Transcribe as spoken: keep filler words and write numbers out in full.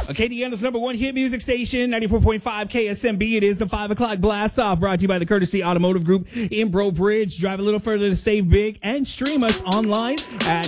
Acadiana's number one hit music station, ninety-four point five K S M B. It is the five o'clock blast off, brought to you by the Courtesy Automotive Group in Bro Bridge. Drive a little further to save big and stream us online at